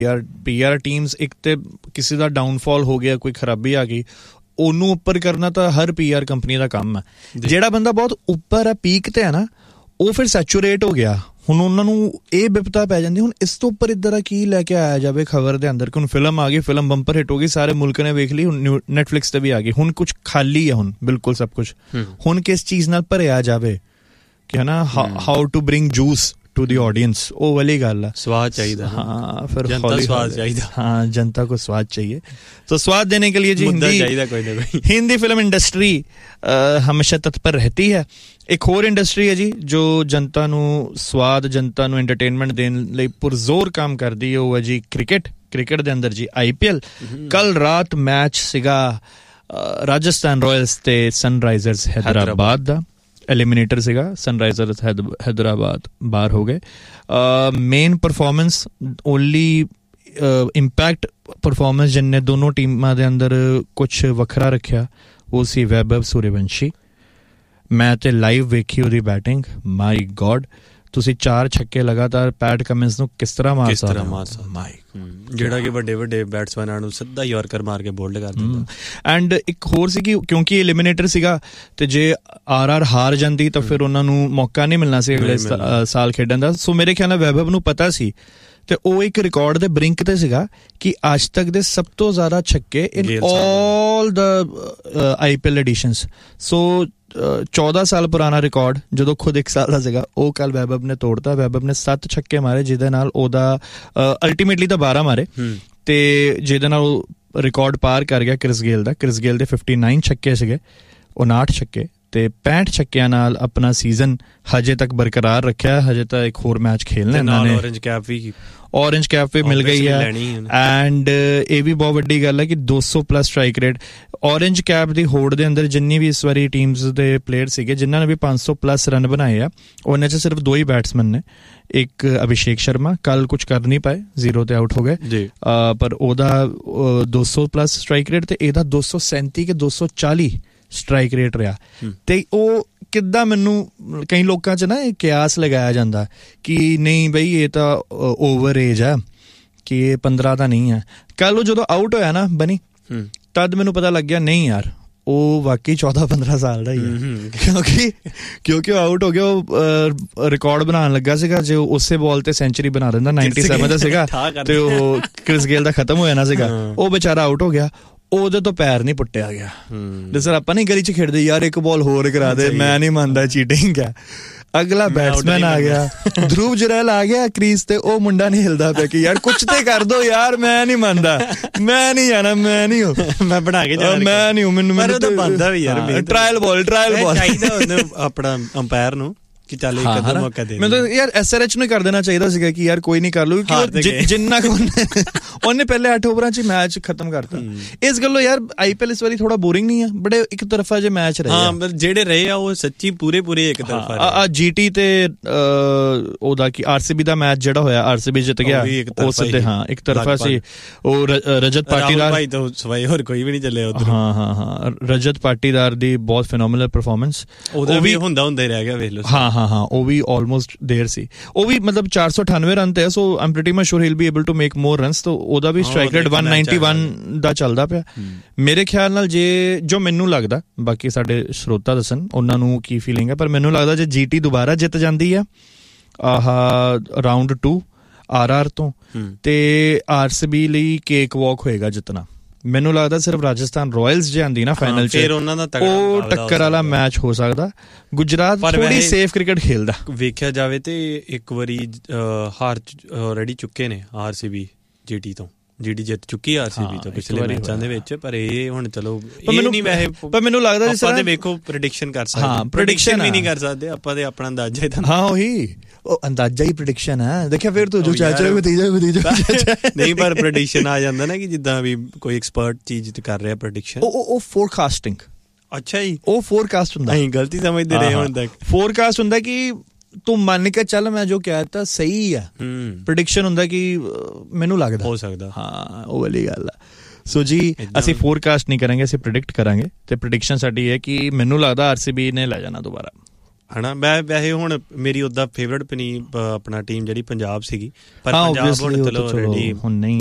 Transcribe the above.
PR teams, ਇੱਕ ਤੇ ਕਿਸੇ ਦਾ ਡਾਊਨਫਾਲ ਹੋ ਗਿਆ, ਕੋਈ ਖਰਾਬੀ ਆ ਗਈ, ਉਹਨੂੰ ਉੱਪਰ ਕਰਨਾ ਤਾਂ ਹਰ ਪੀਆਰ ਕੰਪਨੀ ਦਾ ਕੰਮ ਹੈ। ਜਿਹੜਾ ਬੰਦਾ ਬਹੁਤ ਉੱਪਰ ਹੈ, ਪੀਕ ਤੇ ਹੈ ਨਾ, ਉਹ ਫਿਰ ਸੈਚੂਰੇਟ ਹੋ ਗਿਆ। ਹੁਣ ਉਹਨਾਂ ਨੂੰ ਇਹ ਬਿਪਤਾ ਪੈ ਜਾਂਦੀ, ਹੁਣ ਇਸ ਤੋਂ ਉੱਪਰ ਇੱਧਰ ਕੀ ਲੈ ਕੇ ਆਇਆ ਜਾਵੇ ਖਬਰ ਦੇ ਅੰਦਰ ਕਿ ਹੁਣ ਫਿਲਮ ਆ ਗਈ, ਫਿਲਮ ਬੰਪਰ ਹਿੱਟ ਹੋ ਗਈ, ਸਾਰੇ ਮੁਲਕ ਨੇ ਵੇਖ ਲਈ, ਹੁਣ ਨੈਟਫਲਿਕਸ ਤੇ ਵੀ ਆ ਗਈ, ਹੁਣ ਕੁਛ ਖਾਲੀ ਹੈ, ਹੁਣ ਬਿਲਕੁਲ ਸਭ ਕੁਛ। ਹੁਣ ਕਿਸ ਚੀਜ਼ ਨਾਲ ਭਰਿਆ ਜਾਵੇ ਕਿ ਹੈ ਨਾ, how to bring juice to the audience, वो वाली गल है। स्वाद चाहिए, हाँ, फिर स्वाद चाहिए। हाँ, जनता को स्वाद चाहिए, तो स्वाद देने के लिए जी हिंदी फिल्म इंडस्ट्री हमेशा तत्पर रहती है। एक होर इंडस्ट्री है जी जो जनता नू स्वाद, जनता नू एंटरटेनमेंट देने लई पुरजोर काम करदी है, वो है जी क्रिकेट दे अंदर जी IPL। कल रात मैच सीगा राजस्थान रॉयल्स ते सनराइजर्स हैदराबाद दा, एलिमिनेटर ਸੀਗਾ। ਸਨਰਾਈਜ਼ਰਸ ਹੈਦਰਾਬਾਦ ਬਾਹਰ ਹੋ ਗਏ। Main performance, only impact performance ਜਿੰਨੇ ਦੋਨੋਂ ਟੀਮਾਂ ਦੇ ਅੰਦਰ ਕੁਛ ਵੱਖਰਾ ਰੱਖਿਆ, ਉਹ ਸੀ ਵੈਭਵ ਸੂਰਯਵੰਸ਼ੀ। ਮੈਂ ਤੇ ਲਾਈਵ ਵੇਖੀ ਉਹਦੀ ਬੈਟਿੰਗ, ਮਾਈ ਗॉड, ਤੁਸੀਂ 4 ਛੱਕੇ ਲਗਾਤਾਰ ਪੈਟ ਕਮਿੰਸ ਨੂੰ ਕਿਸ ਤਰ੍ਹਾਂ ਮਾਰ ਸਕਦੇ, ਜਿਹੜਾ ਕਿ ਵੱਡੇ ਬੈਟਸਮੈਨਾਂ ਨੂੰ ਸਿੱਧਾ ਯਾਰਕਰ ਮਾਰ ਕੇ ਬੋਲਡ ਕਰ ਦਿੰਦਾ। ਐਂਡ ਇੱਕ ਹੋਰ ਸੀ ਕਿ ਕਿਉਂਕਿ ਐਲੀਮੀਨੇਟਰ ਸੀਗਾ, ਤੇ ਜੇ ਆਰ ਹਾਰ ਜਾਂਦੀ ਤਾਂ ਫਿਰ ਉਹਨਾਂ ਨੂੰ ਮੌਕਾ ਨਹੀਂ ਮਿਲਣਾ ਸੀ ਅਗਲੇ ਸਾਲ ਖੇਡਣ ਦਾ। ਸੋ ਮੇਰੇ ਖਿਆਲ ਨਾਲ ਵੈਭਵ ਨੂੰ ਪਤਾ ਸੀ, ਤੇ ਉਹ ਇੱਕ ਰਿਕਾਰਡ ਦੇ ਬ੍ਰਿੰਕ ਤੇ ਸੀਗਾ ਕਿ ਅੱਜ ਤੱਕ ਦੇ ਸਭ ਤੋਂ ਜ਼ਿਆਦਾ ਛੱਕੇ ਇਨ ਆਲ ਦਾ IPL ਐਡੀਸ਼ਨਸ। ਸੋ 14 ਸਾਲ ਪੁਰਾਣਾ ਰਿਕਾਰਡ ਜਦੋਂ ਖੁਦ 1 ਸਾਲ ਦਾ ਸੀਗਾ, ਉਹ ਕੱਲ ਵੈਭਵ ਨੇ ਤੋੜਤਾ। ਵੈਭਵ ਨੇ 7 ਛੱਕੇ ਮਾਰੇ, ਜਿਹਦੇ ਨਾਲ ਉਹਦਾ ਅਲਟੀਮੇਟਲੀ ਤਾਂ 12 ਮਾਰੇ, ਤੇ ਜਿਹਦੇ ਨਾਲ ਉਹ ਰਿਕਾਰਡ ਪਾਰ ਕਰ ਗਿਆ ਕ੍ਰਿਸ ਗੇਲ ਦਾ। ਕ੍ਰਿਸ ਗੇਲ ਦੇ 59 ਛੱਕੇ ਸੀਗੇ, 59 ਛੱਕੇ ਤੇ 65 ਛੱਕਿਆਂ ਨਾਲ ਆਪਣਾ ਸੀਜ਼ਨ ਹਜੇ ਤੱਕ ਬਰਕਰਾਰ ਰੱਖਿਆ। ਹਜੇ ਤਾਂ ਇੱਕ ਹੋਰ ਮੈਚ ਖੇਲਣਾ ਇਹਨਾਂ ਨੇ, ਔਰੇਂਜ ਕੈਪ ਵੀ ਮਿਲ ਗਈ ਹੈ। ਐਂਡ ਇਹ ਵੀ ਬਹੁਤ ਵੱਡੀ ਗੱਲ ਹੈ ਕਿ 200+ ਸਟ੍ਰਾਈਕ ਰੇਟ। ਔਰੇਂਜ ਕੈਪ ਦੀ ਹੋੜ ਦੇ ਅੰਦਰ ਜਿੰਨੀ ਵੀ ਇਸ ਵਾਰੀ ਟੀਮਸ ਦੇ ਪਲੇਅਰ ਸੀਗੇ ਜਿਨ੍ਹਾਂ ਨੇ ਵੀ 500+ ਰਨ ਬਣਾਏ ਆ, ਉਹਨਾਂ 'ਚ ਸਿਰਫ 2 ਹੀ ਬੈਟਸਮੈਨ ਨੇ। ਇੱਕ ਅਭਿਸ਼ੇਕ ਸ਼ਰਮਾ ਕੱਲ ਕੁਛ ਕਰ ਨਹੀਂ ਪਾਏ, 0 ਤੇ ਆਊਟ ਹੋ ਗਏ, ਪਰ ਉਹਦਾ 200+ ਸਟ੍ਰਾਈਕ ਰੇਟ, ਤੇ ਇਹਦਾ 237 ਕਿ 240 ਸਟ੍ਰਾਈਕ ਰੇਟ ਰਿਹਾ। ਤੇ ਉਹ ਕਿੱਦਾਂ, ਮੈਨੂੰ ਕਈ ਲੋਕਾਂ 'ਚ ਨਾ ਇਹ ਕਿਆਸ ਲਗਾਇਆ ਜਾਂਦਾ ਕਿ ਨਹੀਂ ਬਈ ਇਹ ਤਾਂ ਓਵਰ ਏਜ ਹੈ, ਕਿ ਇਹ 15 ਤਾਂ ਨਹੀਂ ਹੈ। ਕੱਲ ਉਹ ਜਦੋਂ ਆਊਟ ਹੋਇਆ ਨਾ ਬਨੀ, ਤਦ ਮੈਨੂੰ ਪਤਾ ਲੱਗਿਆ ਨਹੀਂ ਯਾਰ, ਉਹ ਵਾਕਈ 14-15 ਸਾਲ ਦਾ ਹੀ ਹੈ। ਕਿਉਂਕਿ ਉਹ ਆਊਟ ਹੋ ਗਿਆ, ਉਹ ਰਿਕਾਰਡ ਬਣਾਉਣ ਲੱਗਾ ਸੀਗਾ। ਜੇ ਉਸੇ ਬਾਲ ਤੇ ਸੈਂਚਰੀ ਬਣਾ ਦਿੰਦਾ, 97 ਦਾ ਸੀਗਾ, ਤੇ ਉਹ ਕ੍ਰਿਸ ਗੇਲ ਦਾ ਖਤਮ ਹੋ ਜਾਣਾ ਸੀਗਾ। ਉਹ ਵਿਚਾਰਾ ਆਊਟ ਹੋ ਗਿਆ, ਉਹਦੇ ਤੋਂ ਪੈਰ ਨਹੀਂ ਪੁੱਟਿਆ ਗਿਆ। ਸਰ ਆਪਾਂ ਨਹੀਂ ਗਲੀ 'ਚ ਖੇਡਦੇ ਯਾਰ, ਇੱਕ ਬਾਲ ਹੋਰ ਕਰਾ ਦੇ, ਮੈਂ ਨਹੀਂ ਮੰਨਦਾ ਚੀਟਿੰਗ ਹੈ। ਅਗਲਾ ਬੈਟਸਮੈਨ ਆ ਗਿਆ, ਧਰੁਵ ਜੁਰੈਲ ਆ ਗਿਆ ਕ੍ਰੀਜ਼ ਤੇ, ਉਹ ਮੁੰਡਾ ਨਹੀਂ ਹਿਲਦਾ ਪਿਆ ਕਿ ਯਾਰ ਕੁਛ ਤੇ ਕਰ ਦੋ ਯਾਰ, ਮੈਂ ਨਹੀਂ ਮੰਨਦਾ, ਮੈਂ ਨਹੀਂ ਜਾਣਾ, ਮੈਂ ਨਹੀਂ ਹੋ, ਮੈਂ ਬਣਾ ਕੇ ਜਾਣਾ, ਮੈਂ ਨਹੀਂ ਹੂੰ, ਮੈਨੂੰ ਬਣਦਾ ਵੀ ਯਾਰ। ਟਰਾਇਲ ਬਾਲ ਚਾਹੀਦਾ ਉਹਨੂੰ ਆਪਣਾ ਅੰਪਾਇਰ ਨੂੰ ਕਿ ਚੱਲ ਇੱਕ ਅੱਧਾ ਮੌਕਾ ਦੇ। ਮੈਨੂੰ ਯਾਰ SRH ਨੂੰ ਕਰ ਦੇਣਾ ਚਾਹੀਦਾ ਸੀਗਾ ਕਿ ਯਾਰ ਕੋਈ ਨਹੀਂ ਕਰ ਲੂ, ਜਿੰਨਾ ਉਹਨੇ ਪਹਿਲੇ 8 ਓਵਰਾਂ 'ਚ ਮੈਚ ਖਤਮ ਕਰਤਾ। ਇਸ ਗੱਲੋਂ ਯਾਰ IPL ਇਸ ਵਾਰੀ ਥੋੜਾ ਬੋਰਿੰਗ ਨਹੀਂ ਆ, ਬੜੇ ਇੱਕ ਤਰਫਾ ਜੇ ਮੈਚ ਰਹੇ, ਜਿਹੜੇ ਰਹੇ ਆ ਉਹ ਸੱਚੀ ਪੂਰੇ ਇੱਕ ਤਰਫਾ। GT ਤੇ ਉਹਦਾ ਕੀ RCB ਦਾ ਮੈਚ ਜਿਹੜਾ ਹੋਇਆ, RCB ਜਿੱਤ ਗਿਆ, ਉਹ ਸਿੱਧੇ ਹਾਂ ਇੱਕ ਤਰਫਾ ਸੀ। ਉਹ ਰਜਤ ਪਾਟੀਦਾਰ ਭਾਈ ਤੋਂ ਸਵਾਈ ਹੋਰ ਕੋਈ ਵੀ ਨਹੀਂ ਚੱਲਿਆ ਉਧਰ। ਹਾਂ ਰਜਤ ਪਾਟੀਦਾਰ ਦੀ ਬਹੁਤ ਫਿਨੋਮੀਨਲ ਪਰਫਾਰਮੈਂਸ, ਉਹਦਾ ਵੀ ਹੁੰਦਾ ਹੀ ਰਹਿ ਗਿਆ, ਵੇਖ ਲਓ। ਹਾਂ ਉਹ ਵੀ ਆਲਮੋਸਟ ਦੇਰ ਸੀ, ਉਹ ਵੀ ਮਤਲਬ 498 ਰਨ ਤੇ, ਸੋ ਆਮ pretty much sure he will be able to make more runs. ਤਾਂ ਉਹਦਾ ਵੀ ਸਟ੍ਰਾਈਕ ਰੇਟ 191 ਦਾ ਚੱਲਦਾ ਪਿਆ। ਮੇਰੇ ਖਿਆਲ ਨਾਲ ਜੋ ਮੈਨੂੰ ਲੱਗਦਾ, ਬਾਕੀ ਸਾਡੇ ਸਰੋਤਾ ਦੱਸਣ ਉਹਨਾਂ ਨੂੰ ਕੀ ਫੀਲਿੰਗ ਹੈ, ਪਰ ਮੈਨੂੰ ਲੱਗਦਾ ਜੇ GT ਦੁਬਾਰਾ ਜਿੱਤ ਜਾਂਦੀ ਆ ਰਾਊਂਡ 2 RR ਤੋਂ, ਤੇ RCB ਲਈ ਕੇਕ ਵਾਕ ਹੋਏਗਾ ਜਿੱਤਣਾ। ਮੈਨੂੰ ਲੱਗਦਾ ਸਿਰਫ ਰਾਜਸਥਾਨ ਰਾਇਲਸ ਜੇ ਆਂਦੀ ਨਾ ਫਾਈਨਲ 'ਚ, ਉਹ ਟੱਕਰ ਵਾਲਾ ਮੈਚ ਹੋ ਸਕਦਾ। ਗੁਜਰਾਤ ਥੋੜੀ ਸੇਫ ਕ੍ਰਿਕਟ ਖੇਲਦਾ ਵੇਖਿਆ ਜਾਵੇ ਤੇ ਇੱਕ ਵਾਰੀ ਹਾਰ ਆਲਰੇਡੀ ਚੁੱਕੇ ਨੇ RCB GT ਤੋਂ। GT ਜਿੱਤ ਚੁੱਕੀ RCB ਤੋਂ ਪਿਛਲੇ ਮੈਚਾਂ ਦੇ ਵਿੱਚ, ਪਰ ਇਹ ਹੁਣ ਚਲੋ ਨਹੀਂ ਵੈਸੇ, ਪਰ ਮੈਨੂੰ ਲੱਗਦਾ ਆਪਾਂ ਤੇ ਵੇਖੋ ਪ੍ਰੈਡਿਕਸ਼ਨ ਕਰ ਸਕਦੇ, ਪ੍ਰੈਡਿਕਸ਼ਨ ਵੀ ਨਹੀਂ ਕਰ ਸਕਦੇ ਆਪਾਂ ਤੇ ਆਪਣਾ ਅੰਦਾਜ਼ਾ ਹੀ ਤਾਂ। ਹਾਂ ਉਹੀ ਉਹ ਅੰਦਾਜ਼ਾ ਹੀ ਪ੍ਰੈਡਿਕਸ਼ਨ ਹੈ। ਦੇਖਿਆ ਫਿਰ ਤੂੰ ਜੋ ਚਾਚਾ ਭਤੀਜਾ ਨਹੀਂ, ਪਰ ਪ੍ਰੈਡਿਕਸ਼ਨ ਆ ਜਾਂਦਾ ਨਾ ਕਿ ਜਿੱਦਾਂ ਵੀ ਕੋਈ ਐਕਸਪਰਟ ਚੀਜ਼ ਕਰ ਰਿਹਾ ਪ੍ਰੈਡਿਕਸ਼ਨ, ਉਹ ਫੋਰਕਾਸਟਿੰਗ। ਅੱਛਾ ਜੀ, ਉਹ ਫੋਰਕਾਸਟ ਹੁੰਦਾ, ਅਸੀਂ ਗਲਤੀ ਸਮਝਦੇ ਰਹੇ ਹੁਣ ਤੱਕ। ਫੋਰਕਾਸਟ ਹੁੰਦਾ ਕਿ ਤੂੰ ਮੰਨ ਕੇ ਚੱਲ ਮੈਂ ਜੋ ਕਹਿ ਦਿੱਤਾ ਸਹੀ ਆ। ਪ੍ਰੈਡਿਕਸ਼ਨ ਹੁੰਦਾ ਕਿ ਮੈਨੂੰ ਲੱਗਦਾ ਹੋ ਸਕਦਾ। ਹਾਂ ਉਹ ਵਾਲੀ ਗੱਲ ਆ। ਸੋ ਜੀ ਅਸੀਂ ਫੋਰਕਾਸਟ ਨਹੀਂ ਕਰਾਂਗੇ, ਅਸੀਂ ਪ੍ਰੈਡਿਕਟ ਕਰਾਂਗੇ, ਤੇ ਪ੍ਰੈਡਿਕਸ਼ਨ ਸਾਡੀ ਹੈ ਕਿ ਮੈਨੂੰ ਲੱਗਦਾ RCB ਨੇ ਲੈ ਜਾਣਾ ਦੁਬਾਰਾ। ਹਨਾ। ਮੈਂ ਵੈਸੇ ਹੁਣ ਮੇਰੀ ਉਹਦਾ ਫੇਵਰਟ ਆਪਣਾ ਟੀਮ ਜਿਹੜੀ ਪੰਜਾਬ ਸੀਗੀ, ਪਰ ਪੰਜਾਬ ਹੁਣ ਚਲੋ ਆਲਰੇਡੀ